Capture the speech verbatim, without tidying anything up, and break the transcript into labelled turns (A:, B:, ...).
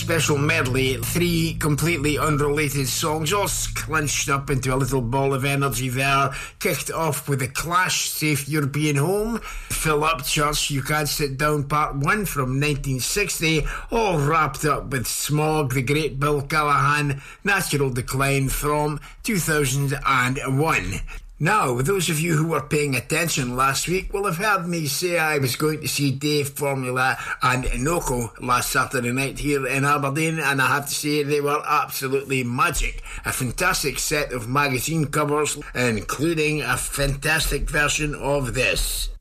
A: Special medley, three completely unrelated songs, all clinched up into a little ball of energy there. Kicked off with The Clash, Safe European Home. Fill Up Church, You Can't Sit Down Part one from nineteen sixty. All wrapped up with Smog, the great Bill Callahan, Natural Decline from two thousand one. Now, those of you who were paying attention last week will have heard me say I was going to see Dave Formula and Inoko last Saturday night here in Aberdeen, and I have to say they were absolutely magic. A fantastic set of magazine covers, including a fantastic version of this.